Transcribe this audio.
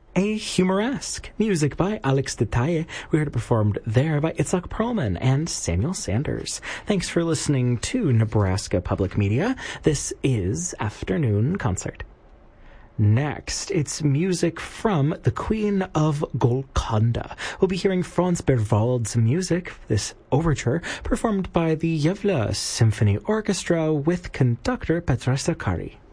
A Humoresque, music by Alex Detaille. We heard it performed there by Itzhak Perlman and Samuel Sanders. Thanks for listening to Nebraska Public Media. This is Afternoon Concert. Next, it's music from the Queen of Golconda. We'll be hearing Franz Berwald's music, this overture, performed by the Yevla Symphony Orchestra with conductor Petra Sakari.